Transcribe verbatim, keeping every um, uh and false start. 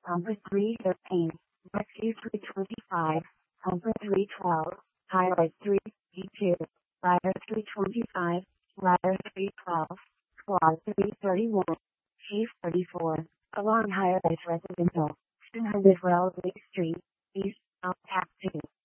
Compass three thirteen, Rescue three twenty-five, Compass three twelve, Highway three fifty-two, Rider three twenty-five, Rider three twelve, Squad three thirty-one, Chief thirty-four, along Highways Residential, two hundred Wellesley Street, East, South Tax two.